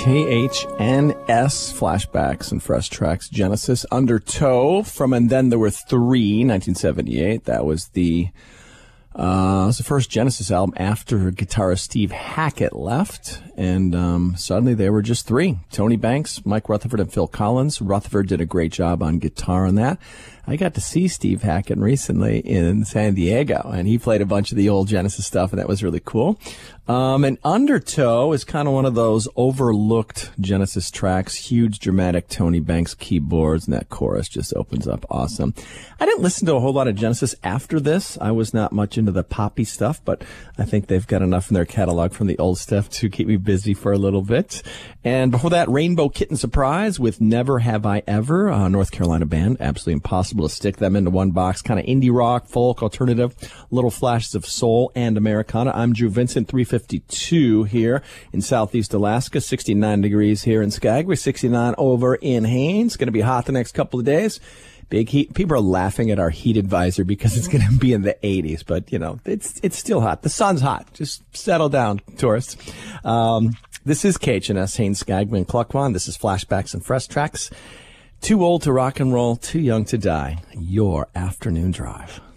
KHNS, Flashbacks and Fresh Tracks, Genesis, Undertow, from And Then There Were Three, 1978. That was the first Genesis album after guitarist Steve Hackett left, and suddenly they were just three. Tony Banks, Mike Rutherford, and Phil Collins. Rutherford did a great job on guitar on that. I got to see Steve Hackett recently in San Diego, and he played a bunch of the old Genesis stuff, and that was really cool. And Undertow is kind of one of those overlooked Genesis tracks. Huge, dramatic Tony Banks keyboards, and that chorus just opens up awesome. I didn't listen to a whole lot of Genesis after this. I was not much into the poppy stuff, but I think they've got enough in their catalog from the old stuff to keep me busy for a little bit. And before that, Rainbow Kitten Surprise with Never Have I Ever, a North Carolina band. Absolutely impossible to stick them into one box. Kind of indie rock, folk, alternative, little flashes of soul and Americana. I'm Drew Vincent, 352 here in Southeast Alaska, 69 degrees here in Skagway, 69 over in Haines. Going to be hot the next couple of days. Big heat. People are laughing at our heat advisor because it's going to be in the 80s, but you know, it's still hot. The sun's hot. Just settle down, tourists. This is KHNS, Haines, Skagway, and Klukwan. This is Flashbacks and Fresh Tracks. Too old to rock and roll, too young to die. Your afternoon drive.